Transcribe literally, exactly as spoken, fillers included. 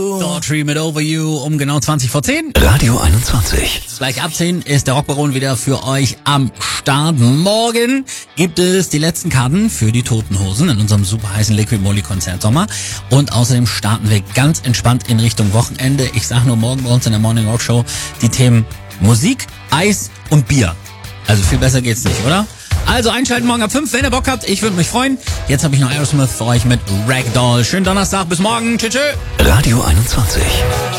Daughtry mit Over You um genau zwanzig vor zehn. Radio einundzwanzig. Gleich ab zehn ist der Rockbaron wieder für euch am Start. Morgen gibt es die letzten Karten für die Toten Hosen in unserem super heißen Liquid Moly Konzert Sommer. Und außerdem starten wir ganz entspannt in Richtung Wochenende. Ich sag nur morgen bei uns in der Morning Rock Show die Themen Musik, Eis und Bier. Also viel besser geht's nicht, oder? Also einschalten morgen ab fünf, wenn ihr Bock habt. Ich würde mich freuen. Jetzt habe ich noch Aerosmith für euch mit Ragdoll. Schönen Donnerstag, bis morgen. Tschüss. Radio einundzwanzig.